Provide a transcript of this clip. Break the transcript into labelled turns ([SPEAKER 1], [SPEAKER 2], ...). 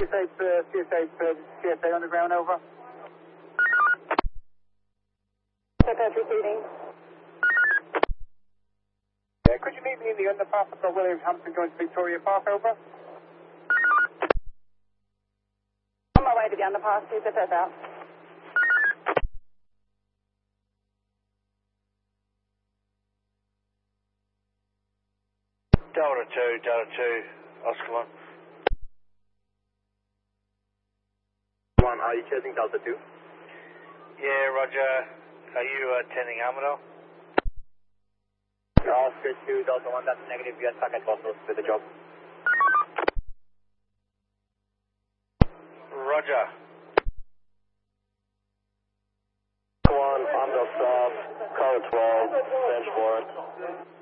[SPEAKER 1] CSA Underground, over.
[SPEAKER 2] Second repeating.
[SPEAKER 1] Yeah, could you meet me in the underpass at Williamhampton going to Victoria Park, over?
[SPEAKER 2] On my way to the underpass, CSA out.
[SPEAKER 3] Delta 2, Oscar 1.
[SPEAKER 4] 1, are you chasing Delta 2?
[SPEAKER 3] Yeah, Roger. Are you attending Armadale?
[SPEAKER 4] Oscar 2, Delta 1, that's negative. You are stuck at Boston for the job.
[SPEAKER 3] Roger.
[SPEAKER 4] 1, Armadale South, car 12, bench warrant.